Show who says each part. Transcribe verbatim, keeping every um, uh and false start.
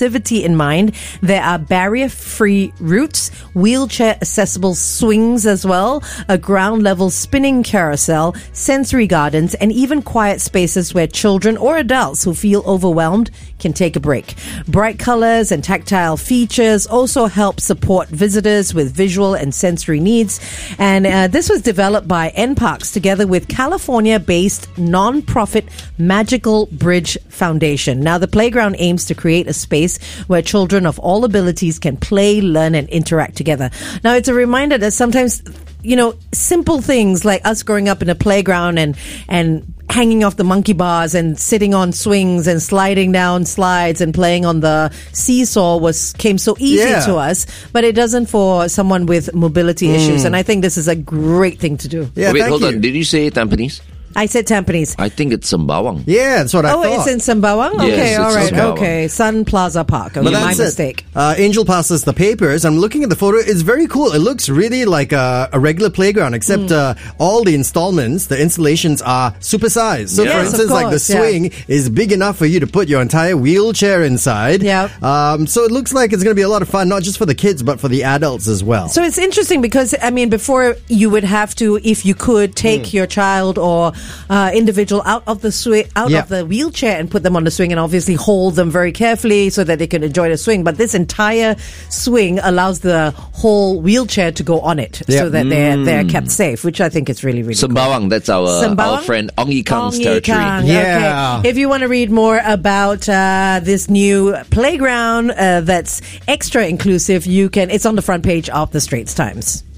Speaker 1: inclusivity in mind, there are barrier-free routes, wheelchair-accessible swings as well, a ground-level spinning carousel, sensory gardens, and even quiet spaces where children or adults who feel overwhelmed can take a break. Bright colors and tactile features also help support visitors with visual and sensory needs. And uh, this was developed by N Parks together with California-based non-profit Magical Bridge Foundation. Now, the playground aims to create a space where children of all abilities can play, learn, and interact together. Now, it's a reminder that sometimes, you know, simple things like us growing up in a playground and and hanging off the monkey bars and sitting on swings and sliding down slides and playing on the seesaw was came so easy
Speaker 2: Yeah.
Speaker 1: to us, but it doesn't for someone with mobility
Speaker 2: Mm.
Speaker 1: issues. And I think this is a great thing to do.
Speaker 2: Yeah,
Speaker 3: Wait,
Speaker 2: thank
Speaker 3: hold
Speaker 2: you.
Speaker 3: on. Did you say Tampines?
Speaker 1: I said Tampines.
Speaker 3: I think it's Sembawang.
Speaker 2: Yeah, that's what I
Speaker 1: Oh,
Speaker 2: thought.
Speaker 1: it's in Sembawang?
Speaker 3: Yes,
Speaker 1: Okay,
Speaker 3: it's
Speaker 1: all right.
Speaker 3: Sembawang.
Speaker 1: Okay. Sun Plaza Park. Okay,
Speaker 2: But
Speaker 1: my
Speaker 2: that's it.
Speaker 1: mistake.
Speaker 2: Uh, Angel passes the papers. I'm looking at the photo. It's very cool. It looks really like a, a regular playground, except
Speaker 1: Mm.
Speaker 2: uh, all the installments, the installations are supersized. So,
Speaker 1: Yes,
Speaker 2: for
Speaker 1: of
Speaker 2: instance, like the
Speaker 1: course, yeah.
Speaker 2: swing is big enough for you to put your entire wheelchair inside.
Speaker 1: Yep.
Speaker 2: Um, so it looks like it's going to be a lot of fun, not just for the kids, but for the adults as well.
Speaker 1: So it's interesting because, I mean, before you would have to, if you could, take
Speaker 2: Mm.
Speaker 1: your child or uh, individual out of the swing, out
Speaker 2: Yeah.
Speaker 1: of the wheelchair and put them on the swing and obviously hold them very carefully so that they can enjoy the swing. But this entire swing allows the whole wheelchair to go on it
Speaker 2: Yeah.
Speaker 1: so that they're, they're kept safe, which I think is really, really cool.
Speaker 3: Sembawang, that's our,
Speaker 1: Sembawang?
Speaker 3: our friend Ong Yi Kang's
Speaker 1: Ong Yi
Speaker 3: territory.
Speaker 1: Kang,
Speaker 2: Yeah.
Speaker 1: okay. If you want to read more about uh, this new playground uh, that's extra inclusive, you can. It's on the front page of the Straits Times.